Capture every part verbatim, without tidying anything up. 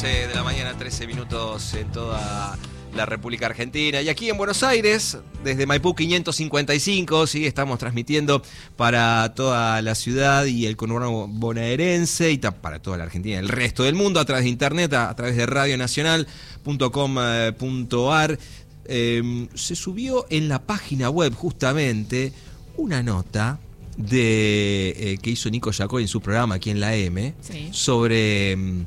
once de la mañana, trece minutos en toda la República Argentina. Y aquí en Buenos Aires, desde Maipú quinientos cincuenta y cinco, ¿sí? Estamos transmitiendo para toda la ciudad y el conurbano bonaerense y para toda la Argentina y el resto del mundo a través de internet, a, a través de radio nacional punto com punto ar. Eh, se subió en la página web justamente una nota de eh, que hizo Nico Yacoy en su programa aquí en la M, sí, sobre um,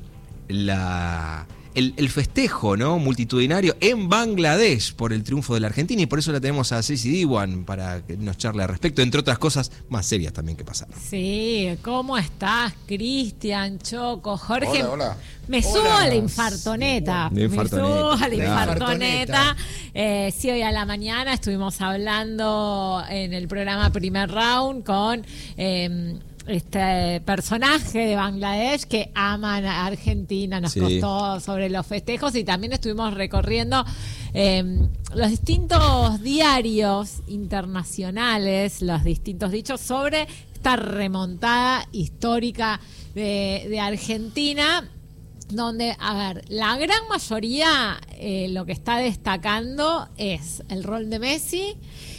la el, el festejo, ¿no?, multitudinario en Bangladesh por el triunfo de la Argentina, y por eso la tenemos a Ceci Diwan para que nos charle al respecto, entre otras cosas más serias también que pasaron. Sí, ¿cómo estás, Cristian, Choco, Jorge? Hola, hola. Me Hola. subo a la infartoneta. De infartoneta. Me subo a la infartoneta. infartoneta. Eh, sí, hoy a la mañana estuvimos hablando en el programa Primer Round con eh, este personaje de Bangladesh que aman a Argentina. Nos sí. costó sobre los festejos, y también estuvimos recorriendo eh, los distintos diarios internacionales, los distintos dichos sobre esta remontada histórica de, de Argentina, donde, a ver, la gran mayoría eh, lo que está destacando es el rol de Messi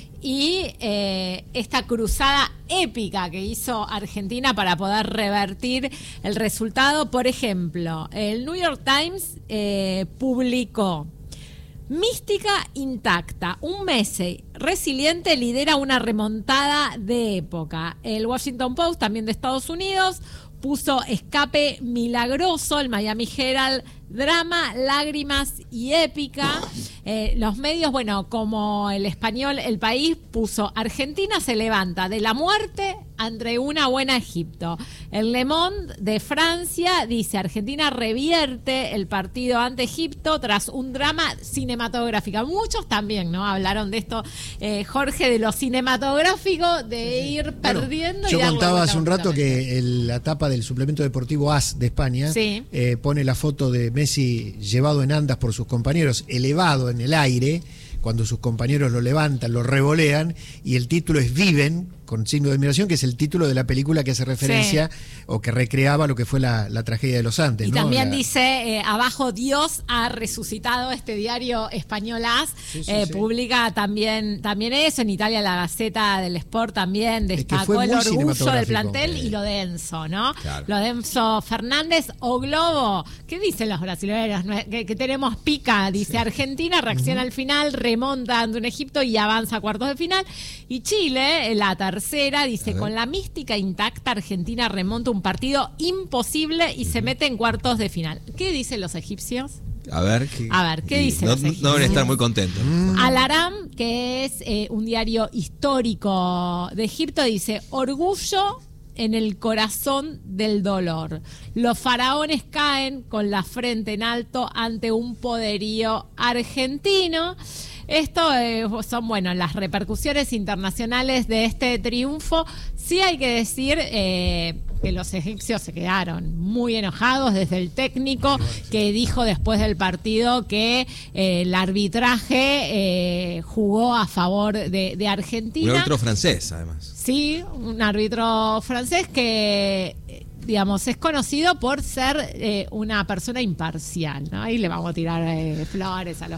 y eh, esta cruzada épica que hizo Argentina para poder revertir el resultado. Por ejemplo, el New York Times eh, publicó: mística intacta, un Messi resiliente lidera una remontada de época. El Washington Post, también de Estados Unidos, puso escape milagroso. El Miami Herald, drama, lágrimas y épica. Eh, los medios, bueno, como el español El País, puso: Argentina se levanta de la muerte ante una buena Egipto. El Le Monde de Francia dice: Argentina revierte el partido ante Egipto tras un drama cinematográfico. Muchos también, ¿no?, hablaron de esto, eh, Jorge, de lo cinematográfico, de ir bueno, perdiendo. Yo y contaba hace un rato que el, la tapa del suplemento deportivo AS de España, sí, eh, pone la foto de Messi llevado en andas por sus compañeros, elevado en el aire, cuando sus compañeros lo levantan, lo revolean, y el título es Viven, con signo de admiración, que es el título de la película que hace referencia, sí, o que recreaba lo que fue la, la tragedia de los Andes. Y ¿no? también la... dice, eh, abajo, Dios ha resucitado. Este diario español AS sí, sí, eh, sí. publica también, también eso. En Italia la Gaceta del Sport también destacó el orgullo del plantel eh. y lo de Enzo, ¿no? Claro. Lo de Enzo Fernández o Globo. ¿Qué dicen los brasileños? Que, que tenemos pica, dice sí. Argentina, reacciona uh-huh. al final, remonta ante un Egipto y avanza a cuartos de final. Y Chile, la tercera, dice: con la mística intacta, Argentina remonta un partido imposible y uh-huh. se mete en cuartos de final. ¿Qué dicen los egipcios? A ver, ¿qué, a ver, ¿qué dicen no, los egipcios? No van a estar muy contentos. Mm. Al-Aram, que es eh, un diario histórico de Egipto, dice: orgullo en el corazón del dolor. Los faraones caen con la frente en alto ante un poderío argentino. Esto eh, son, bueno, las repercusiones internacionales de este triunfo. Sí hay que decir eh, que los egipcios se quedaron muy enojados, desde el técnico, que dijo después del partido que eh, el arbitraje eh, jugó a favor de, de Argentina. Un árbitro francés, además. Sí, un árbitro francés que, digamos, es conocido por ser eh, una persona imparcial, ¿no? Ahí le vamos a tirar eh, flores a los